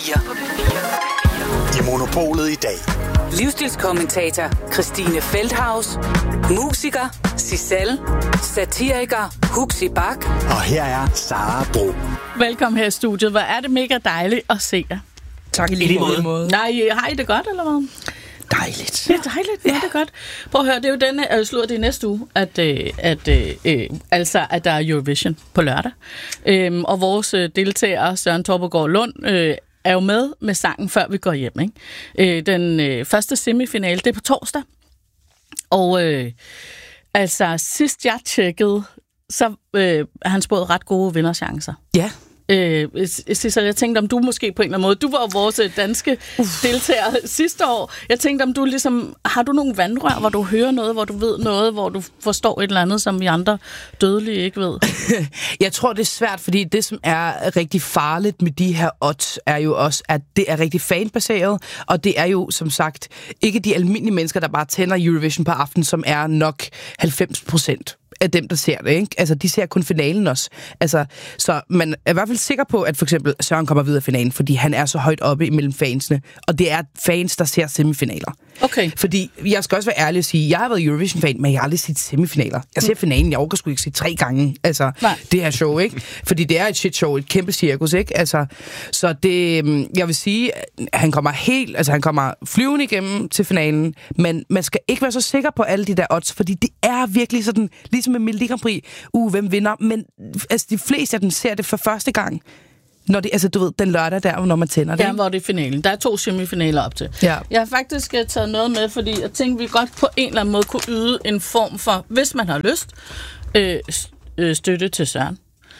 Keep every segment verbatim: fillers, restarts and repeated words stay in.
fire. I Monopolet i dag. Livsstilskommentator Christine Feldhaus. Musiker Sissel. Satiriker Huxi Bach. Og her er Sara Bro. Velkommen her i studiet. Hvor er det mega dejligt at se jer. Tak i lige måde. måde. Nej, har I det godt, eller hvad? Dejligt. Det er dejligt, ja. Det er godt. Prøv at høre, det er jo denne, øh, slutter det næste uge, at, øh, at, øh, altså, at der er Eurovision på lørdag. Øhm, og vores øh, deltager, Søren Torpegaard Lund, øh, er jo med med sangen, før vi går hjem. Ikke? Øh, den øh, første semifinale, det er på torsdag. Og øh, altså, sidst jeg tjekkede, så øh, har han spået ret gode vinderchancer. Ja. Øh, Sissel, jeg tænkte, om du måske på en eller anden måde, du var jo vores danske Uff. deltager sidste år. Jeg tænkte, om du ligesom, har du nogle vandrør, hvor du hører noget, hvor du ved noget, hvor du forstår et eller andet, som vi andre dødelige ikke ved? Jeg tror, det er svært, fordi det, som er rigtig farligt med de her odds, er jo også, at det er rigtig fanbaseret, og det er jo, som sagt, ikke de almindelige mennesker, der bare tænder Eurovision på aften, som er nok halvfems procent. Af dem, der ser det, ikke? Altså, de ser kun finalen også. Altså, så man er i hvert fald sikker på, at for eksempel Søren kommer videre i finalen, fordi han er så højt oppe imellem fansene, og det er fans, der ser semifinaler. Okay. Fordi, jeg skal også være ærlig og sige, jeg har været Eurovision-fan, men jeg har aldrig set semifinaler. Jeg ser finalen, jeg overgår sgu ikke se tre gange, altså, Nej. det her show, ikke? Fordi det er et shit show, et kæmpe cirkus, ikke? Altså, så det, jeg vil sige, han kommer helt, altså han kommer flyvende igennem til finalen, men man skal ikke være så sikker på alle de der odds, fordi det er virkelig sådan, ligesom med Melodi Grand Prix, uh, hvem vinder, men altså, de fleste af dem ser det for første gang, når det, altså du ved, den lørdag der, når man tænder det. Der hvor det er finalen. Der er to semifinaler op til. Ja. Jeg har faktisk uh, taget noget med, fordi jeg tænkte, vi godt på en eller anden måde kunne yde en form for, hvis man har lyst, øh, øh, støtte til Søren.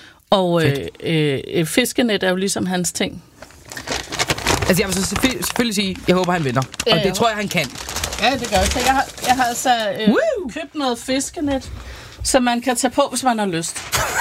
Og øh, øh, fiskenet er jo ligesom hans ting. Altså jeg vil så selvfølgelig, selvfølgelig sige, jeg håber han vinder. Ja, og det tror jeg, han kan. Ja, det gør jeg. Så jeg har, jeg har altså øh, købt noget fiskenet, som man kan tage på, hvis man har lyst.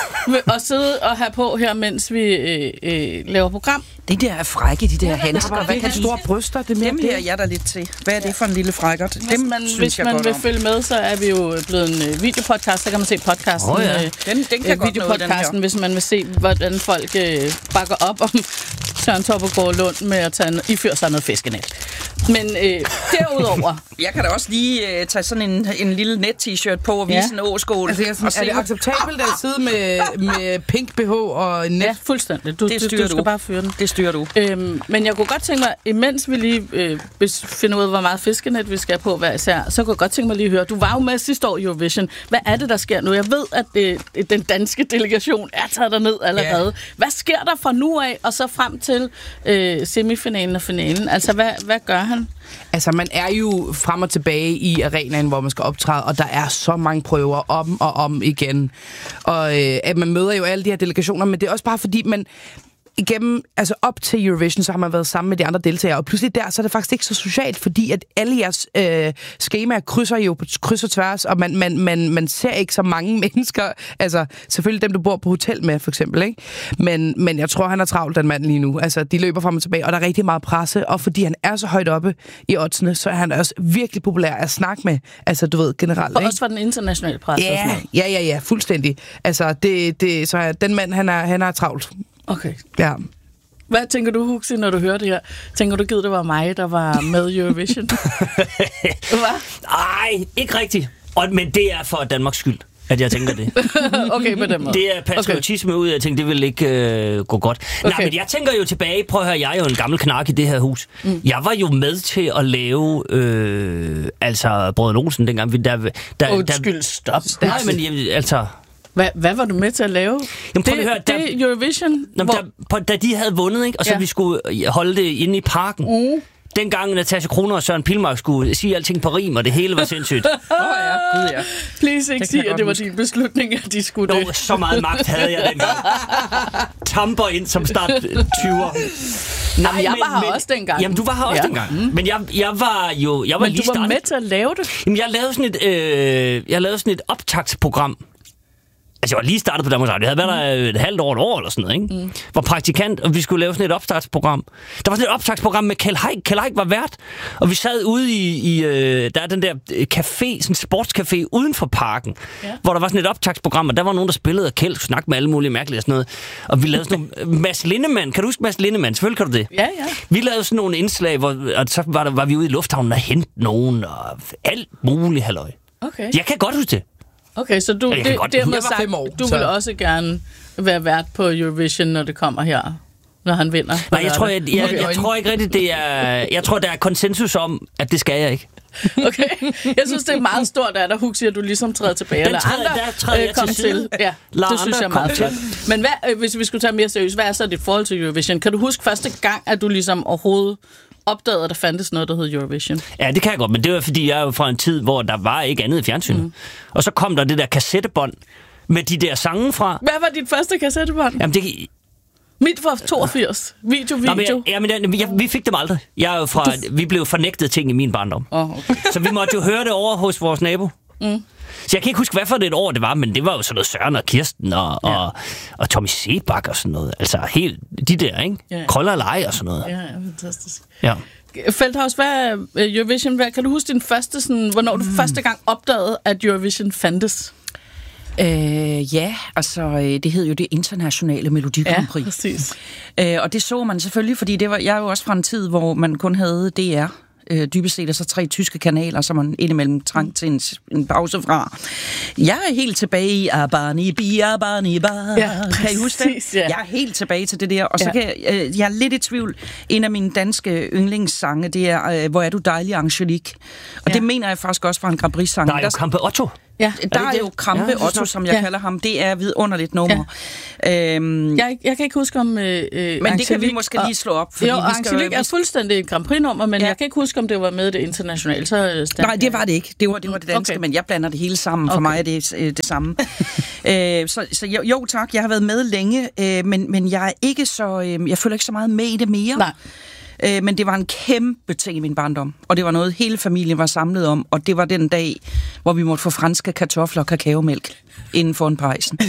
Og sidde og have på her, mens vi øh, øh, laver program. Det der er frække, de der handsker. Hvad kan store bryster? Det Dem her jeg der lidt til. Hvad er det for en lille frækkert? Hvis Dem man, synes hvis jeg man godt vil om. følge med, så er vi jo blevet en øh, videopodcast. Så kan man se podcasten. Oh, ja. øh, Den, den kan øh, godt noget, den her. Hvis man vil se, hvordan folk øh, bakker op om Søren Torpegaard Lund med at tage, iføre sig noget fiskenet. Men øh, derudover... Jeg kan da også lige øh, tage sådan en, en lille net-t-shirt på og vise ja. en åskål. Altså, jeg synes, er det acceptabelt at sidde med, med pink B H og net? Ja, fuldstændig. Du, det du, du skal du. bare fyre den. Det styrer du. Øhm, men jeg kunne godt tænke mig, imens vi lige øh, finder ud af, hvor meget fiskenet vi skal have på hver især, så kunne jeg godt tænke mig lige at høre, du var jo med sidste år i Eurovision. Hvad er det, der sker nu? Jeg ved, at det, den danske delegation er taget derned allerede. Yeah. Hvad sker der fra nu af, og så frem til øh, semifinalen og finalen? Altså, hvad, hvad gør han? Altså, man er jo frem og tilbage i arenaen, hvor man skal optræde, og der er så mange prøver om og om igen. Og øh, at man møder jo alle de her delegationer, men det er også bare fordi, man igennem, altså op til Eurovision, så har man været sammen med de andre deltagere, og pludselig der, så er det faktisk ikke så socialt, fordi at alle jeres øh, skemaer krydser jo på kryds og tværs, og man, man, man, man ser ikke så mange mennesker, altså selvfølgelig dem, du bor på hotel med, for eksempel, ikke? Men, men jeg tror, han er travlt, den mand lige nu. Altså, de løber frem og tilbage, og der er rigtig meget presse, og fordi han er så højt oppe i oddsene, så er han også virkelig populær at snakke med, altså du ved, generelt, og ikke? også for den internationale presse. Ja, ja, ja, ja, fuldstændig. Altså, det, det, så den mand, han er, han er travlt. Okay. Ja. Hvad tænker du, Huxi, når du hører det her? Tænker du, givet det var mig, der var med Eurovision? Hvad? Nej, ikke rigtigt. Og, men det er for Danmarks skyld, at jeg tænker det. Okay, på den måde. Det er patriotisme okay. ud, jeg tænker, det vil ikke øh, gå godt. Okay. Nej, men jeg tænker jo tilbage, prøv at høre, jeg er jo en gammel knak i det her hus. Mm. Jeg var jo med til at lave, øh, altså, Brødrene Olsen dengang. Der, der, Undskyld, stop. Nej, men altså... Hvad, hvad var du med til at lave? Jamen, prøv det, at høre, der, det Eurovision? Nå, hvor... der, da de havde vundet, ikke? Og så ja. vi skulle holde det inde i parken. Mm. Dengang Natasja Kroner og Søren Pilmark skulle sige alting på rim, og det hele var sindssygt. Åh oh, ja, gud ja. Please ikke sige, at det var din beslutning, at de skulle det. Nå, så meget magt havde jeg dengang. Tamper ind som start tyver. Nej, men jeg var her men, også dengang. Jamen, du var her også ja. dengang. Mm. Men jeg, jeg var jo... Jeg var men lige du var startet. med til at lave det? Jamen, jeg lavede sådan et, øh, jeg lavede sådan et optagtsprogram. Altså, jeg var lige startet på Danmarks Radio. Jeg havde været der et halvt år, et år eller sådan noget, ikke? Mm. Var praktikant, og vi skulle lave sådan et opstartsprogram. Der var sådan et opstartsprogram med Kjeld Haik. Kjeld Haik var vært, og vi sad ude i, i øh, der er den der café, sådan en sportscafé uden for parken, ja. Hvor der var sådan et optagsprogram, og der var nogen, der spillede, og Kjeld skulle snakke med alle mulige mærkelige og sådan noget. Og vi lavede sådan nogle... Mads Lindemann, kan du huske Mads Lindemann? Selvfølgelig kan du det. Ja, ja. Vi lavede sådan nogle indslag, hvor og så var, der, var vi ude i lufthavnen og hente nogen, og alt muligt halløj. Okay. Jeg kan godt huske det. Okay, så du, jeg det, godt, dermed jeg var sagt, fem år, du så. vil også gerne være vært på Eurovision, når det kommer her, når han vinder. Nej, jeg tror, jeg, jeg, Okay, jeg tror ikke rigtigt, det er... Jeg tror, der er konsensus om, at det skal jeg ikke. Okay, jeg synes, det er meget stort, at der Huxi, at du ligesom træder tilbage. Den eller træder- andre der træder jeg øh, kom til side. Ja, Lad det synes andre jeg er meget komme fedt. Men hvad, øh, hvis vi skulle tage mere seriøst, hvad er så dit forhold til Eurovision? Kan du huske første gang, at du ligesom overhovedet opdagede, at der fandtes noget, der hed Eurovision? Ja, det kan jeg godt, men det var, fordi jeg er jo fra en tid, hvor der var ikke andet i fjernsynet. Mm. Og så kom der det der kassettebånd med de der sange fra. Hvad var dit første kassettebånd? Jamen, det... Mit var toogfirs. Video, video. Nå, men jeg, ja, men jeg, jeg, vi fik dem aldrig. Jeg er jo fra, vi blev fornægtet ting i min barndom. Oh, okay. Så vi måtte jo høre det over hos vores nabo. Mm. Så jeg kan ikke huske, hvad for det et år det var, men det var jo sådan noget Søren og Kirsten og, ja. og, og Tommy Sebak og sådan noget. Altså helt de der, ikke? Ja. Krøller og Lege og sådan noget. Ja, ja, fantastisk. Ja. Feldhaus, hvad er Eurovision? Hvad, kan du huske din første, sådan, hvornår du mm. første gang opdagede, at Eurovision fandtes? Øh, ja, altså det hed jo det internationale Melodi Grand Prix. Ja, præcis. Øh, og det så man selvfølgelig, fordi det var, jeg er jo også fra en tid, hvor man kun havde D R. Øh, dybest set er så tre tyske kanaler, som man indimellem trængte til en, en pause fra. Jeg er helt tilbage i Abani Bi, Abani Ba. Ja, kan I huske det? præcis, ja. Jeg er helt tilbage til det der. Og så Ja. kan jeg, øh, jeg er lidt i tvivl. En af mine danske yndlingssange, det er øh, Hvor er du dejlig, Angelique. Og Ja. det mener jeg faktisk også fra en Grand Prix-sang. Der er jo Kampe Otto. Ja. Der Er er, det jo det? Krampe Ja, Otto, som jeg Ja. kalder ham. Det er vidunderligt nummer. Ja. Øhm, Jeg, jeg kan ikke huske om øh, øh, men det kan vi måske lige slå op. Fordi jo, vi skal, Angelique er fuldstændig et Grand Prix-nummer, men ja. Ja. jeg kan ikke huske, om det var med det internationale. Så, øh, Nej, det var det ikke. Det var det, var det danske, Okay. okay. Men jeg blander det hele sammen. For Okay. mig er det øh, det samme. øh, så så jo, jo, tak. Jeg har været med længe, øh, men, men jeg er ikke så... Øh, jeg føler ikke så meget med i det mere. Nej. Øh, men det var en kæmpe ting i min barndom. Og det var noget, hele familien var samlet om. Og det var den dag, hvor vi måtte få franske kartofler og kakaomælk inden for en pejsen.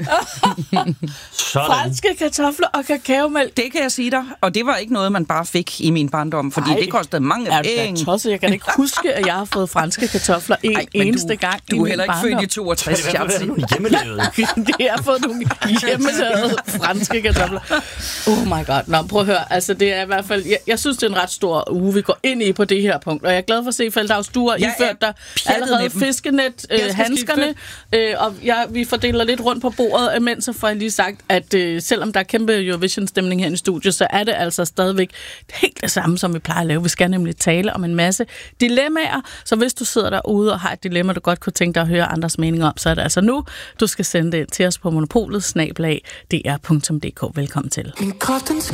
Sådan. Franske kartofler og kakaomælk. Det kan jeg sige dig. Og det var ikke noget, man bare fik i min barndom, fordi Ej. det kostede mange Er du da penge. tosset? Jeg kan ikke huske, at jeg har fået franske kartofler en Ej, men eneste du, gang Du i er min heller ikke barndom. født i toogtres, Det er Schatzi. nogle hjemmelavet. Det har fået nogle hjemmelavede franske kartofler. Oh my god. Nå, prøv at høre. Altså, det er i hvert fald... Jeg, jeg synes, det er en ret stor uge, vi går ind i på det her punkt. Og jeg er glad for at se, Feldhaus, du har Jeg er iført dig pjattet allerede med dem. fiskenet, Jeg øh, skal handskerne. Øh, og jeg, vi fordeler lidt rundt på bordet, imens så får jeg lige sagt, at øh, selvom der er kæmpe Eurovision-stemning her i studiet, så er det altså stadigvæk helt det samme, som vi plejer at lave. Vi skal nemlig tale om en masse dilemmaer. Så hvis du sidder derude og har et dilemma, du godt kunne tænke dig at høre andres mening om, så er det altså nu, du skal sende det ind til os på monopolet snabel-a d r punktum d k. Velkommen til.